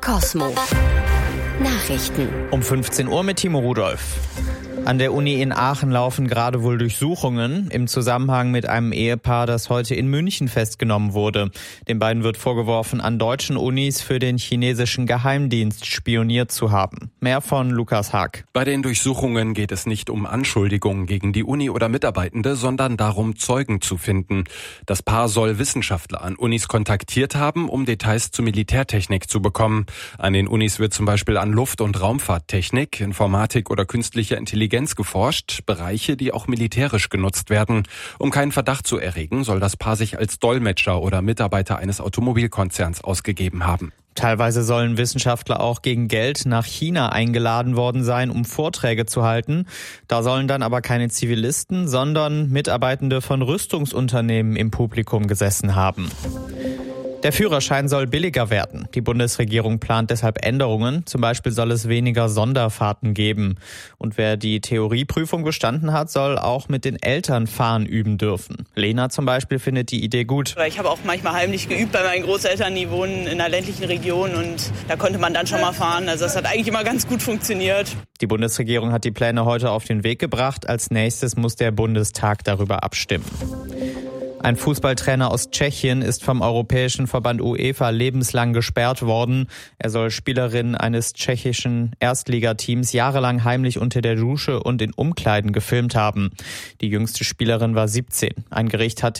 Cosmo. Nachrichten. Um 15 Uhr mit Timo Rudolph. An der Uni in Aachen laufen gerade wohl Durchsuchungen im Zusammenhang mit einem Ehepaar, das heute in München festgenommen wurde. Den beiden wird vorgeworfen, an deutschen Unis für den chinesischen Geheimdienst spioniert zu haben. Mehr von Lukas Haag. Bei den Durchsuchungen geht es nicht um Anschuldigungen gegen die Uni oder Mitarbeitende, sondern darum, Zeugen zu finden. Das Paar soll Wissenschaftler an Unis kontaktiert haben, um Details zu Militärtechnik zu bekommen. An den Unis wird zum Beispiel an Luft- und Raumfahrttechnik, Informatik oder künstlicher Intelligenz geforscht, Bereiche, die auch militärisch genutzt werden. Um keinen Verdacht zu erregen, soll das Paar sich als Dolmetscher oder Mitarbeiter eines Automobilkonzerns ausgegeben haben. Teilweise sollen Wissenschaftler auch gegen Geld nach China eingeladen worden sein, um Vorträge zu halten. Da sollen dann aber keine Zivilisten, sondern Mitarbeitende von Rüstungsunternehmen im Publikum gesessen haben. Der Führerschein soll billiger werden. Die Bundesregierung plant deshalb Änderungen. Zum Beispiel soll es weniger Sonderfahrten geben. Und wer die Theorieprüfung bestanden hat, soll auch mit den Eltern fahren üben dürfen. Lena zum Beispiel findet die Idee gut. Ich habe auch manchmal heimlich geübt bei meinen Großeltern, die wohnen in einer ländlichen Region und da konnte man dann schon mal fahren. Also das hat eigentlich immer ganz gut funktioniert. Die Bundesregierung hat die Pläne heute auf den Weg gebracht. Als nächstes muss der Bundestag darüber abstimmen. Ein Fußballtrainer aus Tschechien ist vom Europäischen Verband UEFA lebenslang gesperrt worden. Er soll Spielerinnen eines tschechischen Erstligateams jahrelang heimlich unter der Dusche und in Umkleiden gefilmt haben. Die jüngste Spielerin war 17. Ein Gericht hatte